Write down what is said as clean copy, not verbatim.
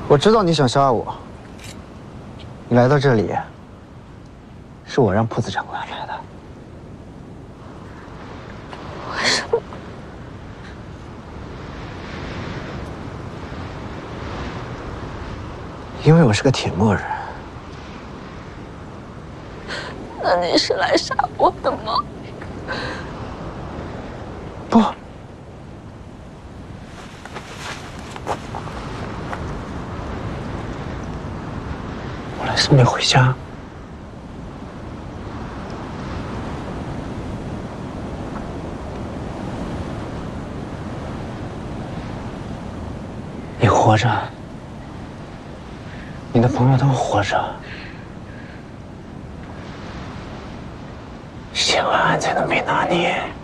我知道你想杀我，你来到这里，是我让铺子长官安排的。 为什么？ 因为我是个铁木人。 那你是来杀我的吗？ 不。 送你回家。你活着，你的朋友都活着，谢万安才能被拿捏。